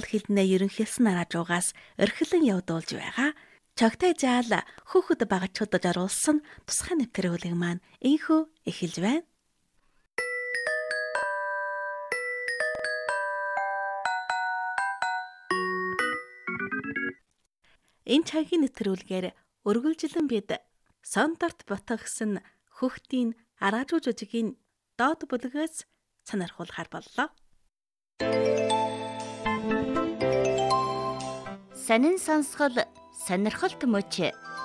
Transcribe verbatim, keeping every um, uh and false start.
хилднээ ерөнхийлсөн нараажуугаас орхилон явдуулж байгаа. Чогтой жаал хүүхэд багчуудад оруулсан тусгай нэвтрэх бүлэг маань ийхүү эхэлж байна. Энэ цагийн нэвтрүүлгээр өргөлжилэн бид Сонторт ботгосон хүүхдийн араажуу жүжигийн доод бүлгээс сонирхуулахар боллоо. Сонин сонсгол сонирхолт мөч